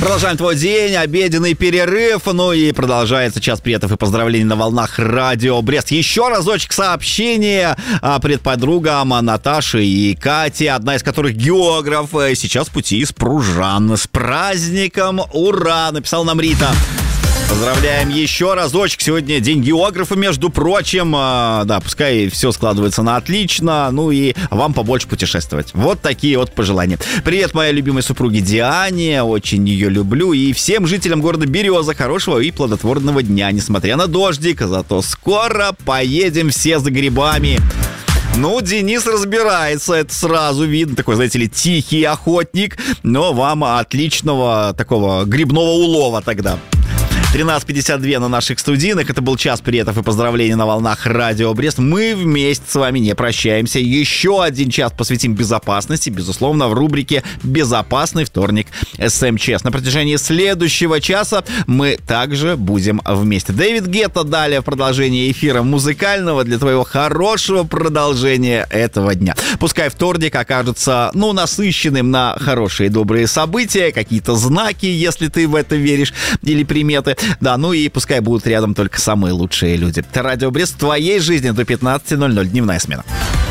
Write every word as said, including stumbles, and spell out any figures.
Продолжаем твой день, обеденный перерыв. Ну и продолжается час приветов и поздравлений на волнах Радио Брест. Еще разочек сообщения предподругам Наташи и Кате, одна из которых географ, сейчас в пути из Пружан. С праздником! Ура! Написал нам Рита. Поздравляем еще разочек. Сегодня день географа, между прочим. Да, пускай все складывается на отлично. Ну и вам побольше путешествовать. Вот такие вот пожелания. Привет моей любимой супруге Диане. Очень ее люблю. И всем жителям города Береза хорошего и плодотворного дня. Несмотря на дождик, зато скоро поедем все за грибами. Ну, Денис разбирается, это сразу видно. Такой, знаете ли, тихий охотник. Но вам отличного такого грибного улова тогда. тринадцать пятьдесят два на наших студийных. Это был час приветов и поздравлений на волнах Радио Брест. Мы вместе с вами не прощаемся. Еще один час посвятим безопасности, безусловно, в рубрике «Безопасный вторник эс эм че эс». На протяжении следующего часа мы также будем вместе. Дэвид Гетта далее в продолжении эфира музыкального для твоего хорошего продолжения этого дня. Пускай вторник окажется, ну, насыщенным на хорошие и добрые события, какие-то знаки, если ты в это веришь, или приметы. Да, ну и пускай будут рядом только самые лучшие люди. Радио Брест в твоей жизни до пятнадцати ноль ноль. Дневная смена.